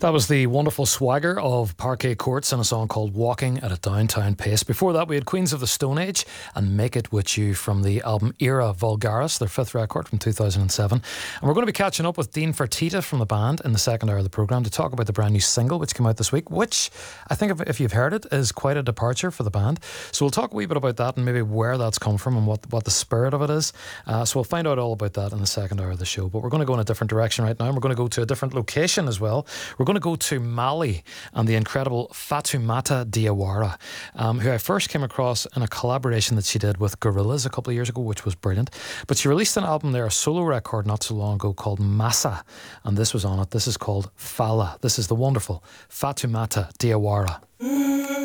That was the wonderful swagger of Parquet Courts and a song called Walking at a Downtown Pace. Before that, we had Queens of the Stone Age and Make It With You from the album Era Vulgaris, their fifth record from 2007. And we're going to be catching up with Dean Fertitta from the band in the second hour of the programme to talk about the brand new single which came out this week, which I think if you've heard it is quite a departure for the band. So we'll talk a wee bit about that and maybe where that's come from and what the spirit of it is. So we'll find out all about that in the second hour of the show. But we're going to go in a different direction right now, and we're going to go to a different location as well. We're going to go to Mali and the incredible Fatoumata Diawara, who I first came across in a collaboration that she did with Gorillaz a couple of years ago, which was brilliant. But she released an album there, a solo record not so long ago called Massa, and this was on it. This is called Fala. This is the wonderful Fatoumata Diawara.